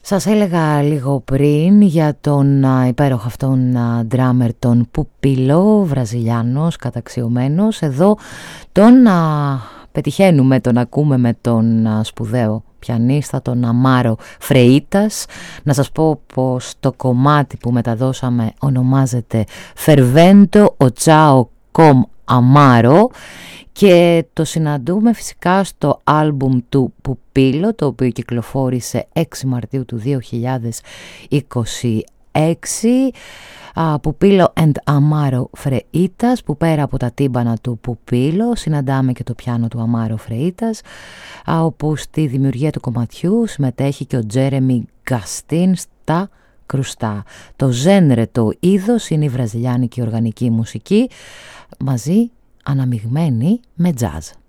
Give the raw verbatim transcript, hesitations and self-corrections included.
Σας έλεγα λίγο πριν για τον α, υπέροχο αυτόν ντράμερ τον Πουπίλο, Βραζιλιάνος, καταξιωμένος. Εδώ τον α, πετυχαίνουμε, τον ακούμε με τον α, σπουδαίο πιανίστα, τον Αμάρο Φρεΐτας. Να σας πω πως το κομμάτι που μεταδώσαμε ονομάζεται Fervento o Ciao com Amaro και το συναντούμε φυσικά στο άλμπουμ του Πουπίλο, το οποίο κυκλοφόρησε έξι Μαρτίου του δύο χιλιάδες είκοσι έξι. Πουπίλο and Amaro Freitas, που πέρα από τα τύμπανα του Πουπίλο συναντάμε και το πιάνο του Amaro Freitas, όπου στη δημιουργία του κομματιού συμμετέχει και ο Τζέρεμι Γκαστίν στα κρουστά. Το ζένρε, το είδος, είναι η βραζιλιάνικη οργανική μουσική, μαζί αναμειγμένη με τζάζ.